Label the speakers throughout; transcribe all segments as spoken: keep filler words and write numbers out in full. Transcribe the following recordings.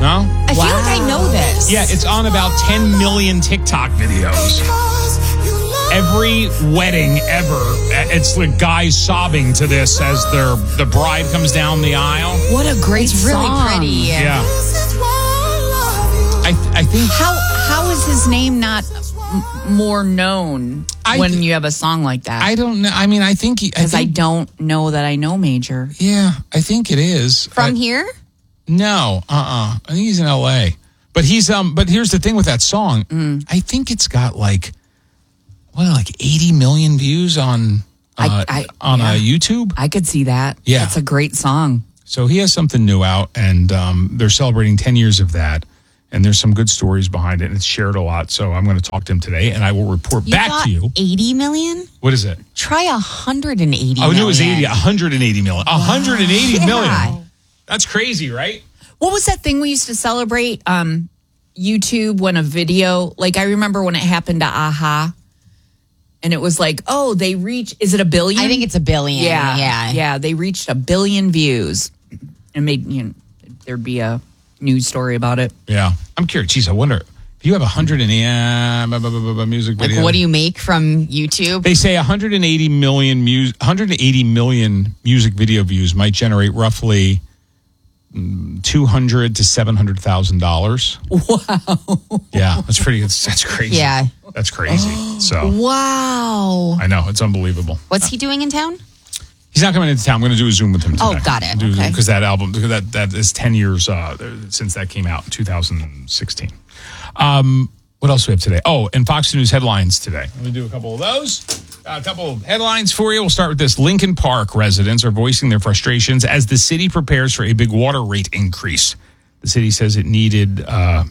Speaker 1: No?
Speaker 2: I
Speaker 3: wow.
Speaker 2: feel like I know this.
Speaker 1: Yeah, it's on about ten million TikTok videos. Every wedding ever, it's the guys sobbing to this as their the bride comes down the aisle.
Speaker 2: What a great
Speaker 3: It's
Speaker 2: song.
Speaker 3: really pretty.
Speaker 1: Yeah. I I think
Speaker 2: How how is his name not m- more known
Speaker 1: I
Speaker 2: when
Speaker 1: th-
Speaker 2: you have a song like that?
Speaker 1: I don't know. I mean, I think
Speaker 2: Because I,
Speaker 1: think,
Speaker 2: don't know that I know Major.
Speaker 1: Yeah, I think it is
Speaker 3: From
Speaker 1: I,
Speaker 3: here?
Speaker 1: No, uh, uh I think he's in L A. But he's um. But here's the thing with that song. Mm. I think it's got like what, like eighty million views on uh,
Speaker 2: I- I-
Speaker 1: on
Speaker 2: yeah.
Speaker 1: uh, YouTube.
Speaker 2: I could see that.
Speaker 1: Yeah.
Speaker 2: It's a great song.
Speaker 1: So he has something new out, and um, they're celebrating ten years of that. And there's some good stories behind it, and it's shared a lot. So I'm going to talk to him today, and I will report
Speaker 3: You
Speaker 1: back
Speaker 3: got
Speaker 1: to you.
Speaker 3: eighty million?
Speaker 1: What is it?
Speaker 3: Try one hundred eighty
Speaker 1: Oh, I knew it was eighty,
Speaker 3: million.
Speaker 1: one hundred eighty million. one hundred eighty
Speaker 3: Yeah.
Speaker 1: million. That's crazy, right?
Speaker 2: What was that thing we used to celebrate? Um, YouTube when a video, like I remember when it happened to Aha, and it was like, oh, they reach. Is it a billion?
Speaker 3: I think it's a billion.
Speaker 2: Yeah,
Speaker 3: Yeah.
Speaker 2: yeah. They reached a billion views, and made you know there'd be a news story about it.
Speaker 1: Yeah. I'm curious. Geez, I wonder if you have one hundred and yeah, blah, blah, blah, blah, music
Speaker 3: Like,
Speaker 1: video.
Speaker 3: what do you make from YouTube?
Speaker 1: They say one hundred eighty million mu- one hundred eighty million music video views might generate roughly mm, two hundred to seven hundred thousand dollars.
Speaker 2: Wow.
Speaker 1: Yeah, that's pretty. That's, that's crazy.
Speaker 3: Yeah.
Speaker 1: That's crazy. So
Speaker 2: Wow.
Speaker 1: I know it's unbelievable.
Speaker 3: What's he doing in town?
Speaker 1: He's not coming into town. I'm going to do a Zoom with him today.
Speaker 3: Oh, got it. Okay.
Speaker 1: Because that album, because that that is ten years uh, since that came out in two thousand sixteen. Um, what else do we have today? Oh, and Fox News headlines today. Let me do a couple of those. Uh, a couple of headlines for you. We'll start with this. Lincoln Park residents are voicing their frustrations as the city prepares for a big water rate increase. The city says it needed uh,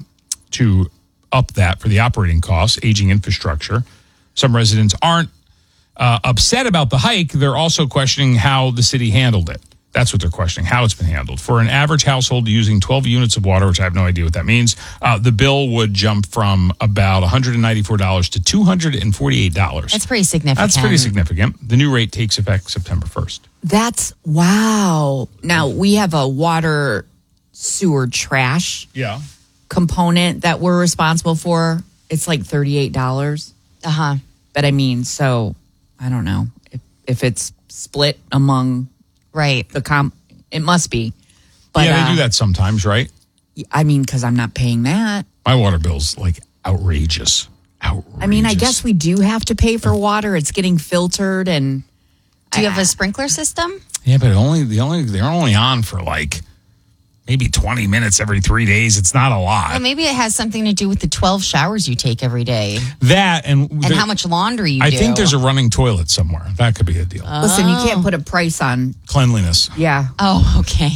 Speaker 1: to up that for the operating costs, aging infrastructure. Some residents aren't uh, upset about the hike. They're also questioning how the city handled it. That's what they're questioning, how it's been handled. For an average household using twelve units of water, which I have no idea what that means, uh, the bill would jump from about one hundred ninety-four dollars to two hundred forty-eight dollars.
Speaker 3: That's pretty significant.
Speaker 1: That's pretty significant. The new rate takes effect September first.
Speaker 2: That's wow. Now we have a water sewer trash
Speaker 1: Yeah.
Speaker 2: component that we're responsible for. It's like thirty-eight dollars.
Speaker 3: Uh huh.
Speaker 2: But I mean, so I don't know if, if it's split among
Speaker 3: Right.
Speaker 2: the comp, it must be. But
Speaker 1: yeah, they
Speaker 2: uh,
Speaker 1: do that sometimes, right?
Speaker 2: I mean, because I'm not paying that.
Speaker 1: My water bill's like outrageous. Outrageous.
Speaker 2: I mean, I guess we do have to pay for water. It's getting filtered, and
Speaker 3: Do you have a sprinkler system?
Speaker 1: Yeah, but it only the only they're only on for like maybe twenty minutes every three days. It's not a lot.
Speaker 3: Well, maybe it has something to do with the twelve showers you take every day
Speaker 1: that and
Speaker 3: and
Speaker 1: the-
Speaker 3: how much laundry you
Speaker 1: I
Speaker 3: do.
Speaker 1: think there's a running toilet somewhere. That could be a deal.
Speaker 2: listen, you can't put a price on.
Speaker 1: Cleanliness
Speaker 2: Yeah,
Speaker 3: Oh, okay.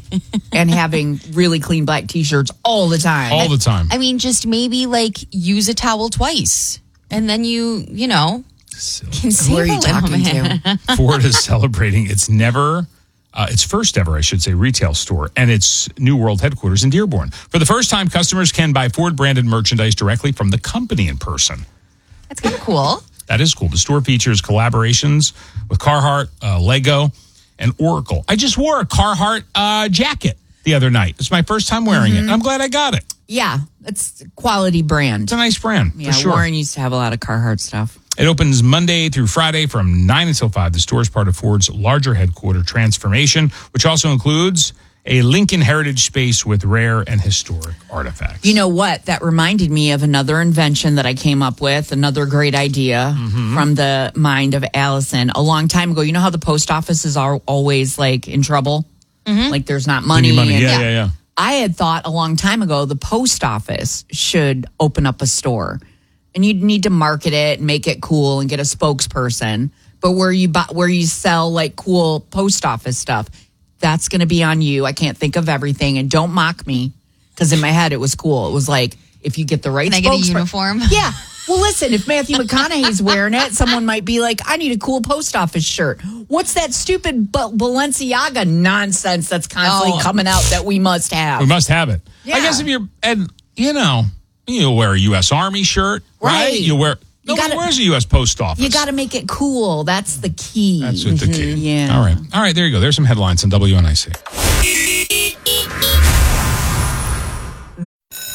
Speaker 2: and having really clean black T-shirts all the time.
Speaker 1: all the time.
Speaker 3: I mean, just maybe like use a towel twice, and then you, you know, can
Speaker 2: Who are
Speaker 3: save a
Speaker 2: you
Speaker 3: little
Speaker 2: talking
Speaker 3: bit.
Speaker 2: to?
Speaker 1: Ford is celebrating its never, uh, its first ever, I should say, retail store and its new world headquarters in Dearborn. For the first time, customers can buy Ford branded merchandise directly from the company in person.
Speaker 3: That's kind of cool.
Speaker 1: That is cool. The store features collaborations with Carhartt, uh, Lego, and Oracle. I just wore a Carhartt uh, jacket the other night. It's my first time wearing
Speaker 2: Mm-hmm.
Speaker 1: it. I'm glad I got it.
Speaker 2: Yeah, it's a quality brand.
Speaker 1: It's a nice brand,
Speaker 2: Yeah,
Speaker 1: for sure.
Speaker 2: Warren used to have a lot of Carhartt stuff.
Speaker 1: It opens Monday through Friday from nine until five. The store is part of Ford's larger headquarter transformation, which also includes a Lincoln Heritage space with rare and historic artifacts.
Speaker 2: You know what? That reminded me of another invention that I came up with, another great idea
Speaker 1: Mm-hmm.
Speaker 2: from the mind of Allison a long time ago. You know how the post office is al- always like in trouble? Like there's not money.
Speaker 1: Need money.
Speaker 2: and-
Speaker 1: Yeah, yeah, yeah.
Speaker 2: I had thought a long time ago the post office should open up a store, and you'd need to market it and make it cool and get a spokesperson. But where you buy, where you sell like cool post office stuff, that's going to be on you. I can't think of everything, and don't mock me because in my head it was cool. It was like if you get the right
Speaker 3: Can I get a
Speaker 2: spokesper-
Speaker 3: uniform?
Speaker 2: Yeah. Well, listen, if Matthew McConaughey's wearing it, someone might be like, I need a cool post office shirt. What's that stupid B- Balenciaga nonsense that's constantly
Speaker 3: Oh.
Speaker 2: coming out that we must have?
Speaker 1: We must have it.
Speaker 2: Yeah.
Speaker 1: I guess if you're, and you know, you'll wear a U S Army shirt, right?
Speaker 2: Right.
Speaker 1: You wear,
Speaker 2: You
Speaker 1: nobody
Speaker 2: gotta-
Speaker 1: wears a U S Post Office.
Speaker 2: You got to make it cool. That's the key.
Speaker 1: That's what the key.
Speaker 2: Yeah.
Speaker 1: All right. All right, there you go. There's some headlines on W N I C.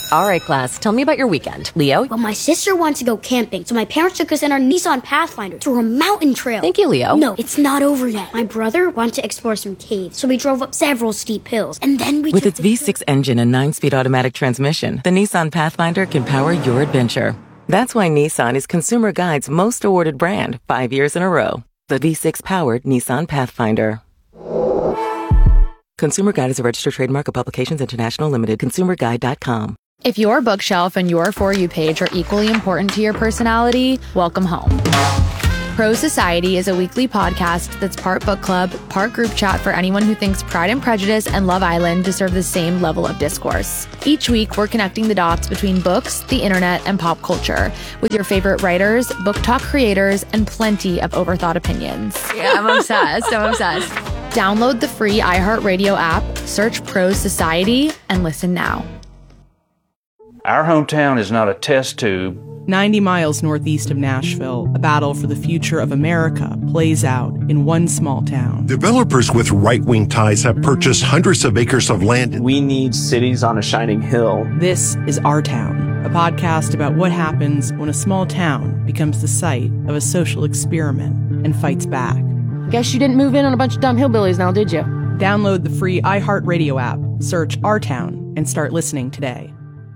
Speaker 4: All right, class, tell me about your weekend. Leo?
Speaker 5: Well, my sister wants to go camping, so my parents took us in our Nissan Pathfinder through a mountain trail.
Speaker 4: Thank you, Leo.
Speaker 5: No, it's not over yet. My brother wanted to explore some caves, so we drove up several steep hills, and then we
Speaker 6: With
Speaker 5: took
Speaker 6: its
Speaker 5: the
Speaker 6: V six engine and nine-speed automatic transmission, the Nissan Pathfinder can power your adventure. That's why Nissan is Consumer Guide's most awarded brand five years in a row. The V six-powered Nissan Pathfinder. Consumer Guide is a registered trademark of Publications International Limited. consumer guide dot com.
Speaker 7: If your bookshelf and your For You page are equally important to your personality, welcome home. Pro Society is a weekly podcast that's part book club, part group chat for anyone who thinks Pride and Prejudice and Love Island deserve the same level of discourse. Each week, we're connecting the dots between books, the internet, and pop culture with your favorite writers, book talk creators, and plenty of overthought opinions. Yeah, I'm obsessed. I'm obsessed. Download the free iHeartRadio app, search Pro Society, and listen now.
Speaker 8: Our hometown is not a test tube.
Speaker 9: ninety miles northeast of Nashville, a battle for the future of America plays out in one small town.
Speaker 10: Developers with right-wing ties have purchased hundreds of acres of land.
Speaker 11: We need cities on a shining hill.
Speaker 9: This is Our Town, a podcast about what happens when a small town becomes the site of a social experiment and fights back.
Speaker 12: Guess you didn't move in on a bunch of dumb hillbillies now, did you?
Speaker 9: Download the free iHeartRadio app, search Our Town, and start listening today.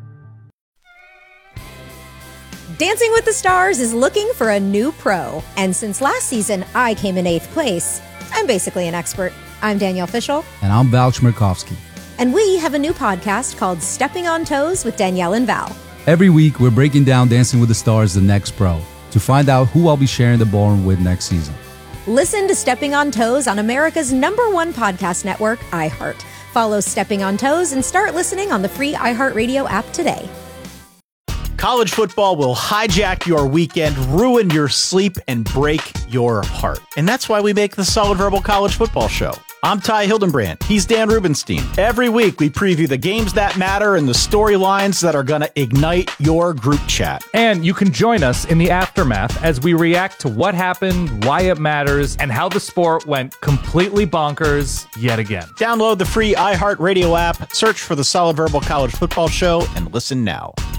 Speaker 13: Dancing with the Stars is looking for a new pro. And since last season, I came in eighth place. I'm basically an expert. I'm Danielle Fishel.
Speaker 14: And I'm Val Chmerkovsky.
Speaker 13: And we have a new podcast called Stepping on Toes with Danielle and Val.
Speaker 14: Every week, we're breaking down Dancing with the Stars, the next pro, to find out who I'll be sharing the ballroom with next season.
Speaker 13: Listen to Stepping on Toes on America's number one podcast network, iHeart. Follow Stepping on Toes and start listening on the free iHeartRadio app today.
Speaker 15: College football will hijack your weekend, ruin your sleep, and break your heart. And that's why we make the Solid Verbal College Football Show. I'm Ty Hildenbrand. He's Dan Rubenstein. Every week, we preview the games that matter and the storylines that are going to ignite your group chat.
Speaker 16: And you can join us in the aftermath as we react to what happened, why it matters, and how the sport went completely bonkers yet again.
Speaker 15: Download the free iHeartRadio app, search for the Solid Verbal College Football Show, and listen now.